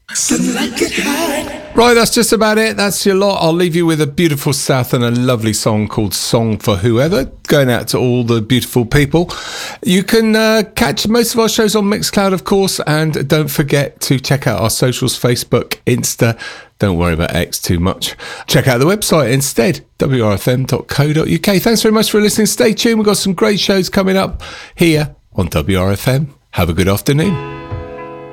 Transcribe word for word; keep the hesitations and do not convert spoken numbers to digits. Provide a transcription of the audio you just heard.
Right, that's just about it. That's your lot. I'll leave you with a beautiful South and a lovely song called Song for Whoever, going out to all the beautiful people. You can uh, catch most of our shows on Mixcloud, of course, and don't forget to check out our socials, Facebook, Insta. Don't worry about X too much. Check out the website instead, w r f m dot co dot u k. Thanks very much for listening. Stay tuned. We've got some great shows coming up here on W R F M. Have a good afternoon.